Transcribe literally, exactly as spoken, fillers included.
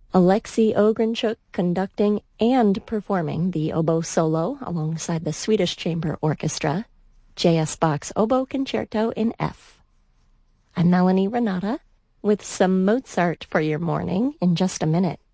Alexei Ogrenchuk conducting and performing the oboe solo alongside the Swedish Chamber Orchestra, J S. Bach's Oboe Concerto in F. I'm Melanie Renata with some Mozart for your morning in just a minute.